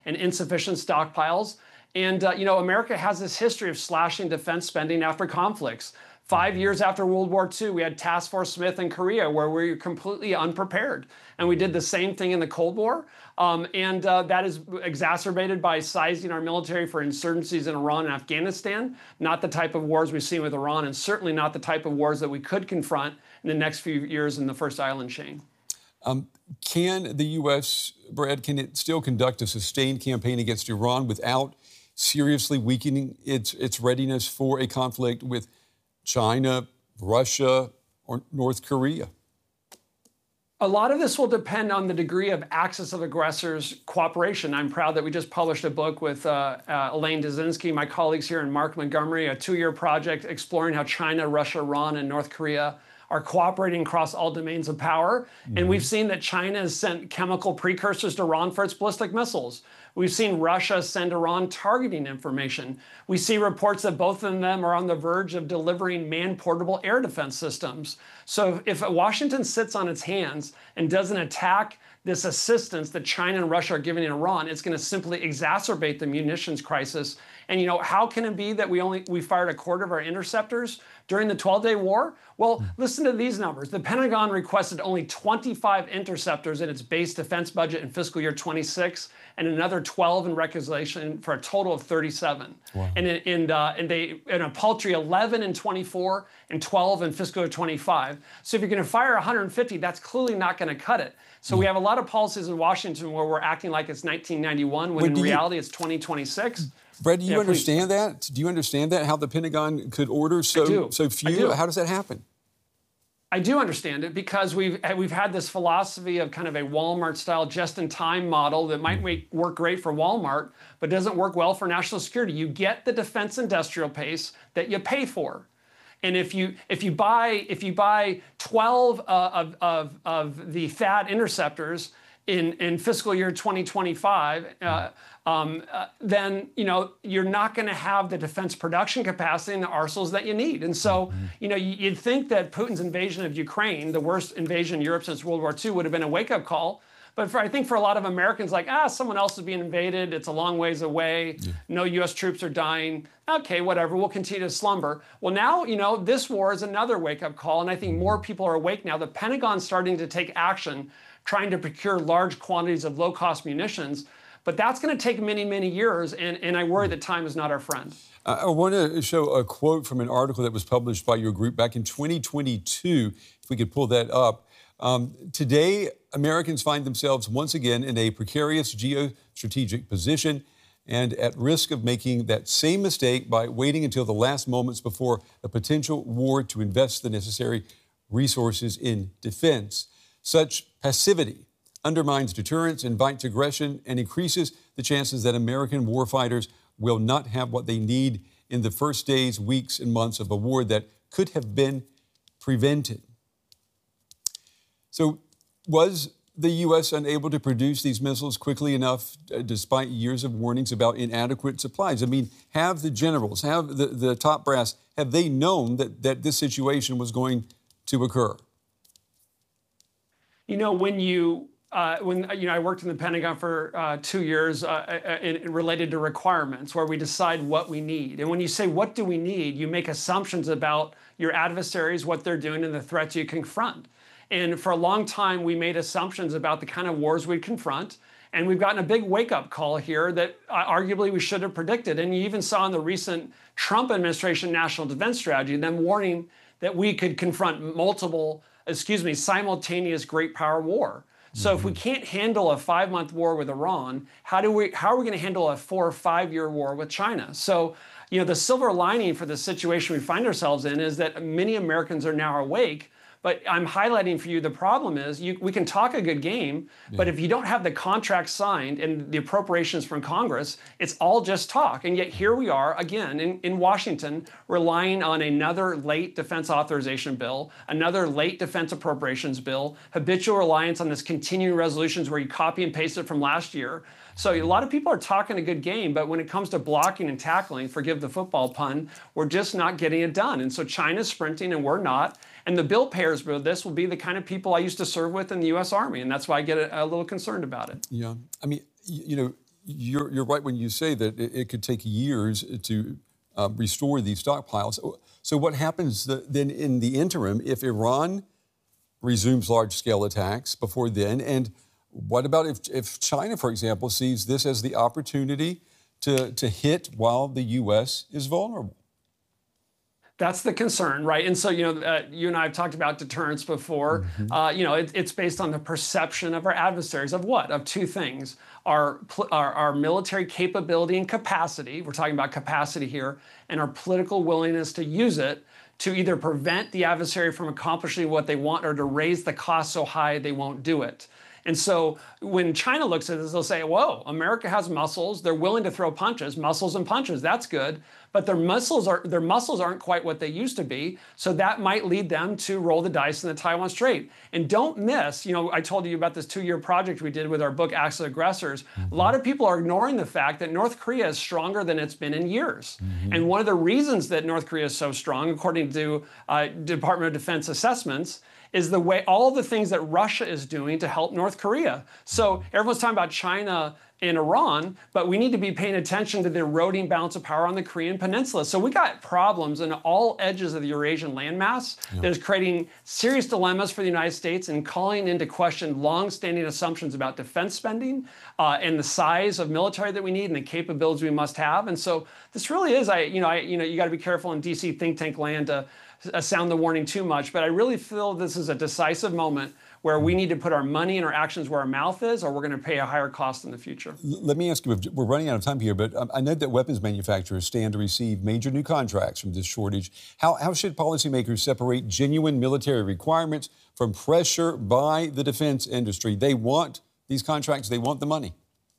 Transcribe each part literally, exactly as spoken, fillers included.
and insufficient stockpiles. And, uh, you know, America has this history of slashing defense spending after conflicts. Five years after World War Two, we had Task Force Smith in Korea, where we were completely unprepared. And we did the same thing in the Cold War. Um, and uh, that is exacerbated by sizing our military for insurgencies in Iran and Afghanistan, not the type of wars we've seen with Iran, and certainly not the type of wars that we could confront in the next few years in the first island chain. Um, can the U S, Brad, can it still conduct a sustained campaign against Iran without seriously weakening its, its readiness for a conflict with China, Russia, or North Korea? A lot of this will depend on the degree of axis of aggressors' cooperation. I'm proud that we just published a book with uh, uh, Elaine Dzerzhinsky, my colleagues here, and Mark Montgomery, a two-year project exploring how China, Russia, Iran, and North Korea are cooperating across all domains of power. Mm-hmm. And we've seen that China has sent chemical precursors to Iran for its ballistic missiles. We've seen Russia send Iran targeting information. We see reports that both of them are on the verge of delivering man-portable air defense systems. So if Washington sits on its hands and doesn't attack this assistance that China and Russia are giving Iran, it's going to simply exacerbate the munitions crisis. And, you know, how can it be that we only we fired a quarter of our interceptors during the twelve-day war? Well, listen to these numbers. The Pentagon requested only twenty-five interceptors in its base defense budget in fiscal year twenty-six, and another twelve in requisition for a total of thirty-seven. Wow. And in, in, uh, and they in a paltry eleven in twenty-four and twelve in fiscal year twenty-five. So if you're going to fire one hundred fifty, that's clearly not going to cut it. So we have a lot of policies in Washington where we're acting like it's nineteen ninety-one, when, when in reality you, it's twenty twenty-six. Brad, do you yeah, understand please. that? Do you understand that, how the Pentagon could order so, so few? How does that happen? I do understand it because we've we've had this philosophy of kind of a Walmart-style just-in-time model that might make, work great for Walmart, but doesn't work well for national security. You get the defense industrial pace that you pay for. And if you if you buy if you buy twelve uh, of, of of the T H A A D interceptors in in fiscal year twenty twenty-five, uh, um, uh, then you know you're not going to have the defense production capacity and the arsenals that you need. And so mm-hmm. you know you'd think that Putin's invasion of Ukraine, the worst invasion in Europe since World War Two, would have been a wake-up call. But for, I think for a lot of Americans, like, ah, someone else is being invaded. It's a long ways away. Yeah. No U S troops are dying. Okay, whatever. We'll continue to slumber. Well, now, you know, this war is another wake-up call. And I think more people are awake now. The Pentagon's starting to take action, trying to procure large quantities of low-cost munitions. But that's going to take many, many years. And, and I worry that time is not our friend. I want to show a quote from an article that was published by your group back in twenty twenty-two, if we could pull that up. Um, today, Americans find themselves once again in a precarious geostrategic position and at risk of making that same mistake by waiting until the last moments before a potential war to invest the necessary resources in defense. Such passivity undermines deterrence, invites aggression, and increases the chances that American warfighters will not have what they need in the first days, weeks, and months of a war that could have been prevented. So was the U S unable to produce these missiles quickly enough, uh, despite years of warnings about inadequate supplies? I mean, have the generals, have the, the top brass, have they known that, that this situation was going to occur? You know, when you, uh, when, you know, I worked in the Pentagon for uh, two years uh, in, in related to requirements, where we decide what we need. And when you say, what do we need, you make assumptions about your adversaries, what they're doing, and the threats you confront. And for a long time, we made assumptions about the kind of wars we'd confront. And we've gotten a big wake-up call here that uh, arguably we should have predicted. And you even saw in the recent Trump administration national defense strategy, them warning that we could confront multiple, excuse me, simultaneous great power war. So mm-hmm. if we can't handle a five-month war with Iran, how do we, how are we going to handle a four or five-year war with China? So, you know, the silver lining for the situation we find ourselves in is that many Americans are now awake. But I'm highlighting for you the problem is you, we can talk a good game, yeah. but if you don't have the contract signed and the appropriations from Congress, it's all just talk. And yet here we are again in, in Washington relying on another late defense authorization bill, another late defense appropriations bill, habitual reliance on this continuing resolutions where you copy and paste it from last year. So a lot of people are talking a good game, but when it comes to blocking and tackling, forgive the football pun, we're just not getting it done. And so China's sprinting and we're not. And the bill payers for this will be the kind of people I used to serve with in the U S Army. And that's why I get a, a little concerned about it. Yeah. I mean, you, you know, you're, you're right when you say that it, it could take years to uh, restore these stockpiles. So what happens the, then in the interim if Iran resumes large-scale attacks before then? And what about if, if China, for example, sees this as the opportunity to, to hit while the U S is vulnerable? That's the concern, right? And so, you know, uh, you and I have talked about deterrence before. Mm-hmm. uh, you know, it, it's based on the perception of our adversaries of what? Of two things: our, our our military capability and capacity. We're talking about capacity here, and our political willingness to use it to either prevent the adversary from accomplishing what they want or to raise the cost so high they won't do it. And so when China looks at this, they'll say, whoa, America has muscles. They're willing to throw punches, muscles and punches. That's good. But their muscles, are, their muscles aren't quite what they used to be. So that might lead them to roll the dice in the Taiwan Strait. And don't miss, you know, I told you about this two-year project we did with our book, Acts of Aggressors. Mm-hmm. A lot of people are ignoring the fact that North Korea is stronger than it's been in years. Mm-hmm. And one of the reasons that North Korea is so strong, according to uh, Department of Defense assessments, is the way all the things that Russia is doing to help North Korea. So everyone's talking about China and Iran, but we need to be paying attention to the eroding balance of power on the Korean Peninsula. So we got problems in all edges of the Eurasian landmass yeah. that is creating serious dilemmas for the United States and calling into question long-standing assumptions about defense spending uh, and the size of military that we need and the capabilities we must have. And so this really is, I, you know, I, you know, you got to be careful in D C think tank land to uh, sound the warning too much, but I really feel this is a decisive moment where we need to put our money and our actions where our mouth is, or we're going to pay a higher cost in the future. Let me ask you, we're running out of time here, but I know that weapons manufacturers stand to receive major new contracts from this shortage. How, how should policymakers separate genuine military requirements from pressure by the defense industry? They want these contracts, they want the money.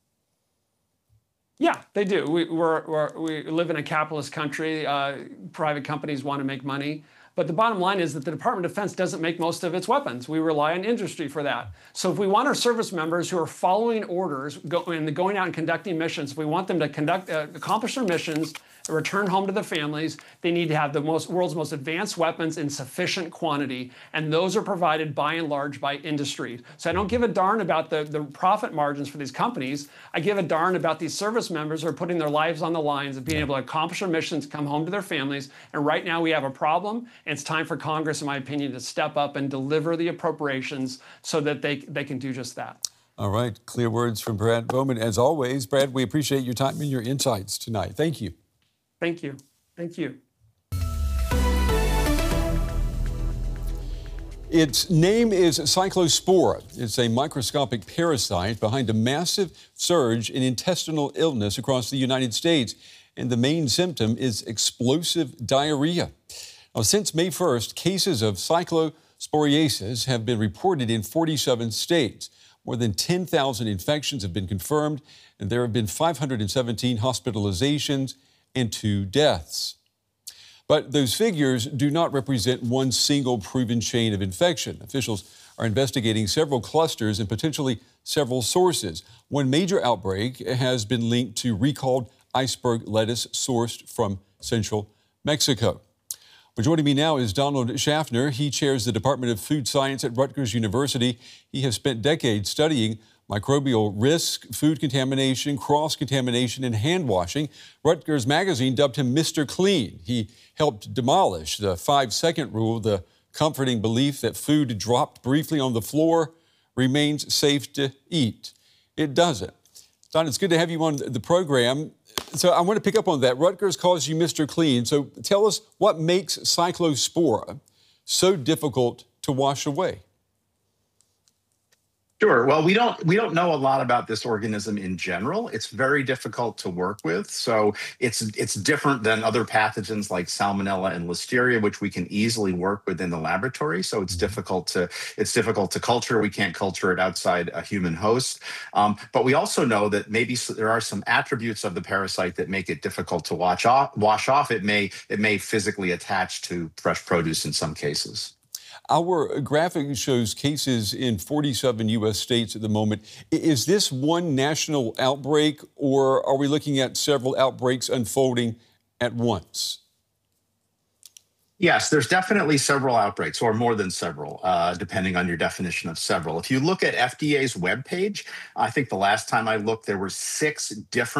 Yeah, they do. We, we're, we're, we live in a capitalist country. Uh, private companies want to make money. But the bottom line is that the Department of Defense doesn't make most of its weapons. We rely on industry for that. So if we want our service members who are following orders go, and going out and conducting missions, if we want them to conduct, uh, accomplish their missions, return home to their families, they need to have the most, world's most advanced weapons in sufficient quantity. And those are provided by and large by industry. So I don't give a darn about the, the profit margins for these companies. I give a darn about these service members who are putting their lives on the lines of being able to accomplish their missions, come home to their families. And right now we have a problem. And it's time for Congress, in my opinion, to step up and deliver the appropriations so that they, they can do just that. All right. Clear words from Brad Bowman. As always, Brad, we appreciate your time and your insights tonight. Thank you. Thank you. Thank you. Its name is Cyclospora. It's a microscopic parasite behind a massive surge in intestinal illness across the United States. And the main symptom is explosive diarrhea. Now, since May first, cases of cyclosporiasis have been reported in forty-seven states. More than ten thousand infections have been confirmed, and there have been five hundred seventeen hospitalizations and two deaths. But those figures do not represent one single proven chain of infection. Officials are investigating several clusters and potentially several sources. One major outbreak has been linked to recalled iceberg lettuce sourced from central Mexico. Well, joining me now is Donald Schaffner. He chairs the Department of Food Science at Rutgers University. He has spent decades studying microbial risk, food contamination, cross-contamination, and hand washing. Rutgers Magazine dubbed him Mister Clean. He helped demolish the five-second rule, the comforting belief that food dropped briefly on the floor remains safe to eat. It doesn't. Don, it's good to have you on the program. So I want to pick up on that. Rutgers calls you Mister Clean. So tell us what makes Cyclospora so difficult to wash away. Sure. Well, we don't we don't know a lot about this organism in general. It's very difficult to work with. So it's it's different than other pathogens like Salmonella and Listeria, which we can easily work with in the laboratory. So it's difficult to it's difficult to culture. We can't culture it outside a human host. Um, but we also know that maybe there are some attributes of the parasite that make it difficult to wash off. Wash off. It may it may physically attach to fresh produce in some cases. Our graphic shows cases in forty-seven U S states at the moment. Is this one national outbreak, or are we looking at several outbreaks unfolding at once? Yes, there's definitely several outbreaks, or more than several, uh, depending on your definition of several. If you look at F D A's webpage, I think the last time I looked, there were six different